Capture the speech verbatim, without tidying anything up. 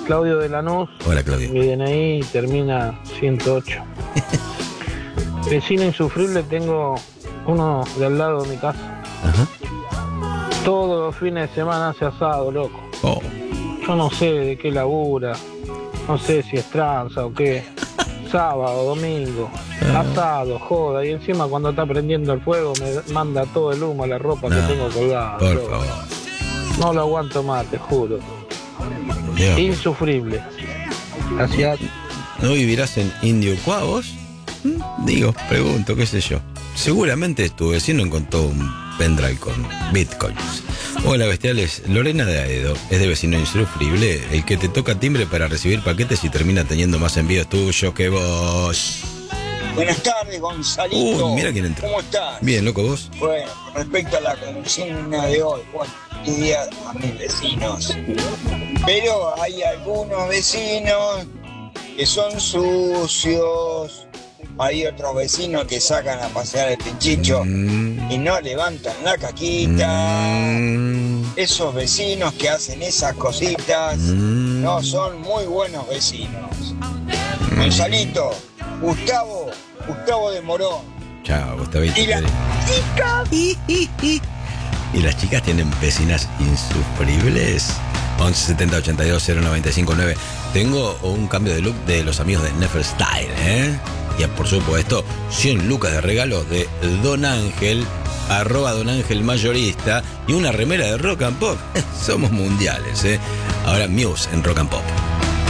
Claudio de Lanús. Hola, Claudio. Mi D N I termina ciento ocho. Vecino insufrible tengo uno de al lado de mi casa. Ajá. Todos los fines de semana hace asado, loco. Oh. Yo no sé de qué labura, no sé si es tranza o qué. Sábado, domingo, Ah. asado, joda. Y encima cuando está prendiendo el fuego me manda todo el humo a la ropa No, que tengo colgada. por loco. favor. No lo aguanto más, te juro. Dios. Insufrible. Hacia... ¿No vivirás en Indiocuá vos? ¿Mm? Digo, pregunto, qué sé yo. Seguramente tu vecino encontró un pendrive con bitcoins. Hola, bestiales. Lorena de Aedo es de vecino insufrible, el que te toca timbre para recibir paquetes y termina teniendo más envíos tuyos que vos. Buenas tardes, Gonzalito. Uy, mira quién entró. ¿Cómo estás? Bien, loco, vos. Bueno, con respecto a la consigna de hoy, bueno, día a mis vecinos. Pero hay algunos vecinos que son sucios. Hay otros vecinos que sacan a pasear el pinchicho Mm. y no levantan la caquita. Mm. Esos vecinos que hacen esas cositas Mm. no son muy buenos vecinos. Gonzalito, Gustavo, Gustavo de Morón. Chao, Gustavito. Y las chicas. ¿Y las chicas tienen vecinas insufribles? once setenta ochenta y dos cero noventa y cinco nueve. Tengo un cambio de look de los amigos de Nefer Style, ¿eh? Y por supuesto, cien lucas de regalo de Don Ángel, arroba Don Ángel Mayorista, y una remera de Rock and Pop. Somos mundiales, ¿eh? Ahora Muse en Rock and Pop.